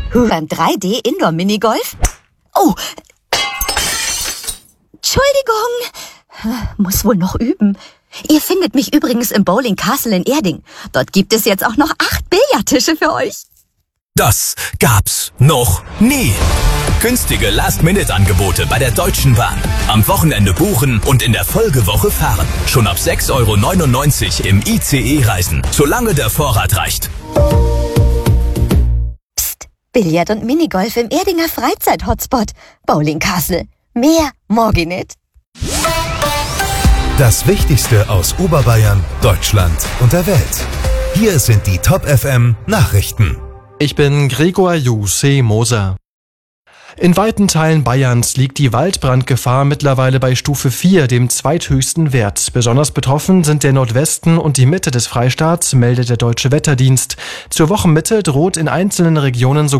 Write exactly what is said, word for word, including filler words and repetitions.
Beim drei D Indoor Minigolf? Oh, Entschuldigung. Muss wohl noch üben. Ihr findet mich übrigens im Bowling Castle in Erding. Dort gibt es jetzt auch noch acht Billardtische für euch. Das gab's noch nie. Günstige Last-Minute-Angebote bei der Deutschen Bahn. Am Wochenende buchen und in der Folgewoche fahren. Schon ab sechs Euro neunundneunzig im I C E-Reisen, solange der Vorrat reicht. Psst, Billard und Minigolf im Erdinger Freizeit-Hotspot. Bowling Castle. Mehr morgen nicht. Das Wichtigste aus Oberbayern, Deutschland und der Welt. Hier sind die Top F M Nachrichten. Ich bin Gregor Jussi Moser. In weiten Teilen Bayerns liegt die Waldbrandgefahr mittlerweile bei Stufe vier, dem zweithöchsten Wert. Besonders betroffen sind der Nordwesten und die Mitte des Freistaats, meldet der Deutsche Wetterdienst. Zur Wochenmitte droht in einzelnen Regionen sogar